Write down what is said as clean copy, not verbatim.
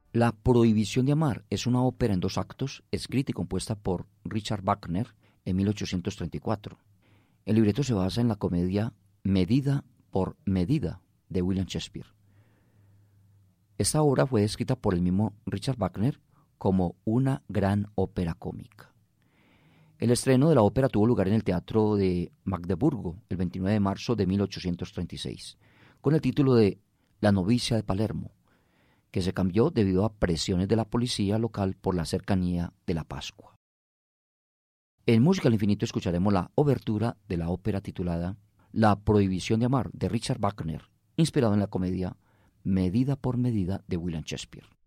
La Prohibición de Amar es una ópera en 2 actos, escrita y compuesta por Richard Wagner en 1834. El libreto se basa en la comedia Medida por Medida de William Shakespeare. Esta obra fue descrita por el mismo Richard Wagner como una gran ópera cómica. El estreno de la ópera tuvo lugar en el Teatro de Magdeburgo el 29 de marzo de 1836, con el título de La novicia de Palermo, que se cambió debido a presiones de la policía local por la cercanía de la Pascua. En Música al Infinito escucharemos la obertura de la ópera titulada La Prohibición de Amar de Richard Wagner, inspirado en la comedia Medida por Medida de William Shakespeare.